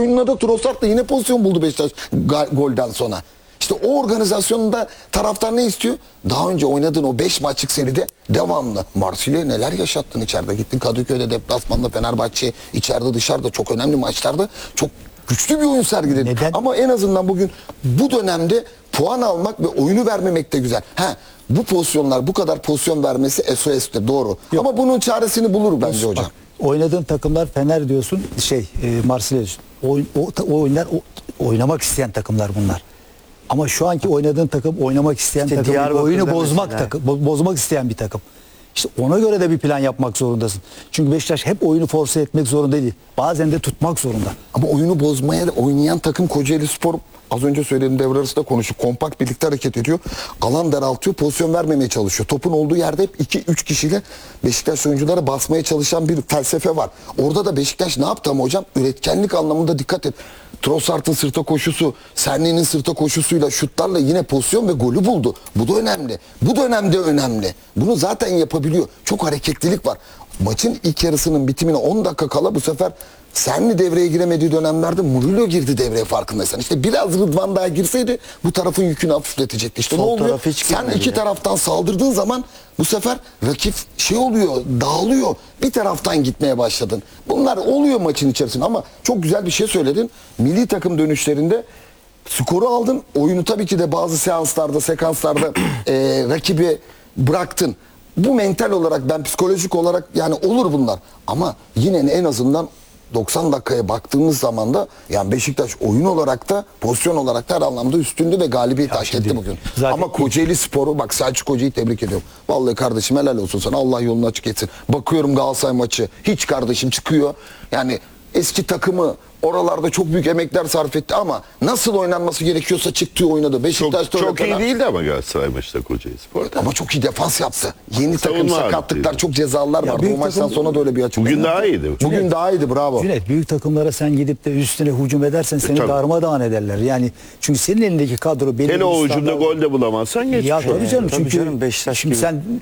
oyununda da Trossard da yine pozisyon buldu Beşiktaş golden sonra. İşte o organizasyonunda taraftar ne istiyor? Daha önce oynadığın o 5 maçlık seride devamlı. Marsilya'ya neler yaşattın içeride. Gittin Kadıköy'de, deplasmanda, Fenerbahçe, içeride dışarıda çok önemli maçlarda çok güçlü bir oyun sergiledin. Neden? Ama en azından bugün bu dönemde puan almak ve oyunu vermemek de güzel. Bu pozisyonlar, bu kadar pozisyon vermesi SOS'te doğru. Yok. Ama bunun çaresini bulur bence hocam. Bak, oynadığın takımlar Fener diyorsun, Marsilya diyorsun. O oyunlar oynamak isteyen takımlar bunlar. Ama şu anki oynadığın takım oynamak isteyen İşte takım, Diyarbakır'da oyunu bozmak mesela. takım, bozmak isteyen bir takım. İşte ona göre de bir plan yapmak zorundasın. Çünkü Beşiktaş hep oyunu force etmek zorunda değil. Bazen de tutmak zorunda. Ama oyunu bozmaya da oynayan takım Kocaelispor, az önce söylediğim devre arasında konuşup kompakt birlikte hareket ediyor. Alan daraltıyor, pozisyon vermemeye çalışıyor. Topun olduğu yerde hep 2-3 kişiyle Beşiktaş oyunculara basmaya çalışan bir felsefe var. Orada da Beşiktaş ne yaptı ama hocam? Üretkenlik anlamında dikkat et. Trossard'ın sırta koşusu, Serni'nin sırta koşusuyla, şutlarla yine pozisyon ve golü buldu. Bu da önemli. Bu dönemde önemli. Bunu zaten yapabiliyor. Çok hareketlilik var. Maçın ilk yarısının bitimine 10 dakika kala bu sefer Serni devreye giremediği dönemlerde Murillo girdi devreye, farkındaysan. İşte biraz Rıdvan daha girseydi bu tarafın yükünü hafifletecekti. İşte Sol ne oluyor? taraf hiç Sen girmedi iki ya. taraftan saldırdığın zaman bu sefer rakip oluyor, dağılıyor. Bir taraftan gitmeye başladın. Bunlar oluyor maçın içerisinde ama çok güzel bir şey söyledin. Milli takım dönüşlerinde skoru aldın. Oyunu tabii ki de bazı seanslarda, sekanslarda rakibi bıraktın. Bu mental olarak, ben psikolojik olarak yani olur bunlar. Ama yine en azından 90 dakikaya baktığımız zaman da yani Beşiktaş oyun olarak da pozisyon olarak da her anlamda üstündü ve galibiyet hak etti bugün. Zaten Ama Kocaeli Spor'u, bak Selçuk Hoca'yı tebrik ediyorum. Vallahi kardeşim helal olsun sana, Allah yolunu açık etsin. Bakıyorum Galatasaray maçı, hiç kardeşim çıkıyor. Yani eski takımı oralarda çok büyük emekler sarf etti ama nasıl oynanması gerekiyorsa çıktığı oynadı. Beşiktaş'ta Çok iyi falan. değildi ama Galatasaray maçta Kocaelispor. Ama çok iyi defans yaptı. Yeni takım Savunma sakatlıklar, ağırlıklıydı. çok cezalar Ya vardı. büyük O maçtan takım- sonra da öyle bir açıklama. Bugün daha iyiydi. Bugün daha iyiydi, bravo. Cüneyt, büyük takımlara sen gidip de üstüne hücum edersen seni tabii. darmadağın ederler. Yani çünkü senin elindeki kadro belli Hele o bir hücumda standart- gol de bulamazsan geçmiş Ya olur. tabii canım, Tabii çünkü canım, Beşiktaş şimdi gibi. sen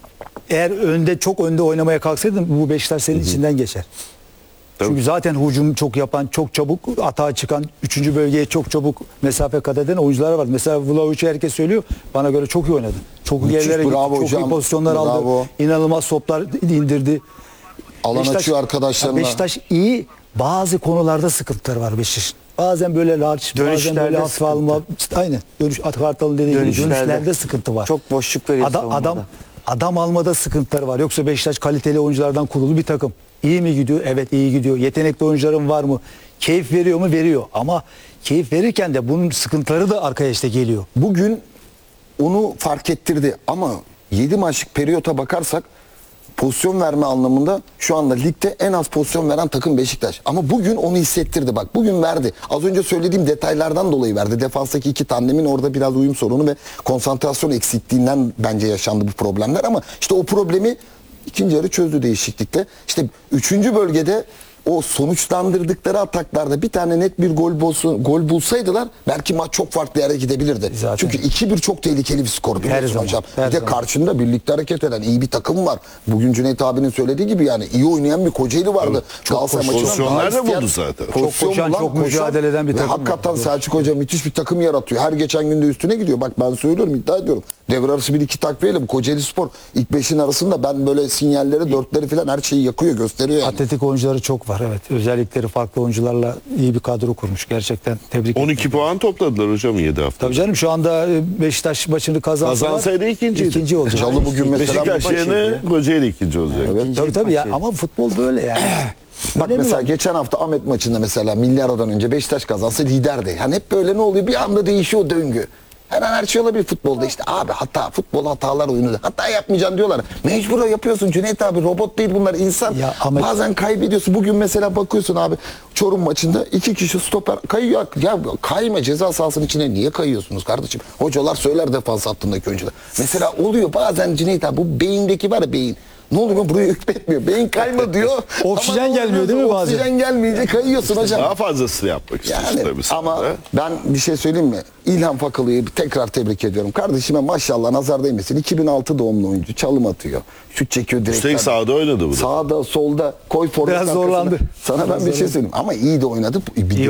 eğer çok önde oynamaya kalksaydın bu Beşiktaş senin içinden geçer. Tabii. Çünkü zaten hücum çok yapan, çok çabuk atağa çıkan, 3. bölgeye çok çabuk mesafe kat eden oyuncular var. Mesela Vlahovic'i herkes söylüyor. Bana göre çok iyi oynadı. Çok iyi Müthiş, yerlere gitti, bravo çok hocam. iyi pozisyonlar Bravo. aldı. İnanılmaz toplar indirdi. Alan açıyor arkadaşlarına. Beşiktaş iyi. Bazı konularda sıkıntıları var Beşiktaş'ın. Bazen böyle large, bazen Dönüşlerde böyle hafif alma. Aynen. Kartal'ın dediği gibi dönüşlerde sıkıntı var. Çok boşluk veriyor Adam almada sıkıntıları var. Yoksa Beşiktaş kaliteli oyunculardan kurulu bir takım. İyi mi gidiyor? Evet, iyi gidiyor. Yetenekli oyuncuların var mı? Keyif veriyor mu? Veriyor. Ama keyif verirken de bunun sıkıntıları da arkaya işte geliyor. Bugün onu fark ettirdi ama 7 maçlık periyota bakarsak pozisyon verme anlamında şu anda ligde en az pozisyon veren takım Beşiktaş. Ama bugün onu hissettirdi, bak bugün verdi. Az önce söylediğim detaylardan dolayı verdi. Defanstaki iki tandemin orada biraz uyum sorunu ve konsantrasyon eksikliğinden bence yaşandı bu problemler ama işte o problemi ikinci yarı çözdü değişiklikle. İşte 3. bölgede o sonuçlandırdıkları ataklarda bir tane net bir gol bulsaydılar belki maç çok farklı yere gidebilirdi. Zaten. Çünkü 2-1 çok tehlikeli bir skor biliyorsun zaman, hocam. her Bir de zaman. karşında birlikte hareket eden iyi bir takım var. Bugün Cüneyt abinin söylediği gibi yani iyi oynayan bir Kocaeli vardı. Galatasaray maçından pozisyonlar daha da isteyen, buldu zaten. pozisyon koşan, bulan, çok mücadele eden bir ve takım var. hakikaten Doğru. Selçuk Hoca müthiş bir takım yaratıyor. Her geçen günde üstüne gidiyor. Bak ben söylüyorum, iddia ediyorum. Devre arası 1-2 takviyeyle bu Kocaelispor ilk 5'in arasında ben böyle sinyalleri, 4'leri falan her şeyi yakıyor, gösteriyor yani. Atletik oyuncuları çok var, evet. Özellikleri farklı oyuncularla iyi bir kadro kurmuş. Gerçekten tebrik ederim. 12 puan topladılar hocam 7 hafta. Tabii canım, şu anda Beşiktaş maçını Kazansaydı ikinciydi. İkinci olacak. Çalı bugün mesela Beşiktaş yerine Kocaeli ikinci olacak. Tabii tabii ya, ama futbol böyle yani. Bak Önemi mesela var. geçen hafta Ahmet maçında mesela milli aradan önce Beşiktaş kazansa liderdi. Hani hep böyle ne oluyor? Bir anda değişiyor o döngü. Her şey olabilir futbolda işte. Abi futbol hatalar oyunu. Hata yapmayacaksın diyorlar. Mecbur yapıyorsun Cüneyt abi. Robot değil bunlar, insan. Ya ama- Bazen kaybediyorsun. Bugün mesela bakıyorsun abi Çorum maçında 2 kişi stoper kayıyor. Ya kayma, ceza sahasının içine niye kayıyorsunuz kardeşim? Hocalar söyler defans hattındaki oyuncular. Mesela oluyor bazen Cüneyt abi, bu beyindeki var ya, beyin. Ne oluyor, buraya hükmetmiyor. Beyin kayma diyor. Oksijen Ama gelmiyor değil mi bazen? Oksijen gelmeyince kayıyorsun hocam. Daha fazlasını yapmak istiyorsun Yani tabii ama sonra. ben bir şey söyleyeyim mi? İlhan Fakalı'yı tekrar tebrik ediyorum. Kardeşime maşallah nazar değmesin. 2006 doğumlu oyuncu. Çalım atıyor. Şut çekiyor direkten. Üstelik sahada oynadı bu da. Sağda, solda, koy forvet Biraz arkasına. zorlandı. Sana ben Biraz bir şey söyleyeyim. Ama iyi de oynadı. Bir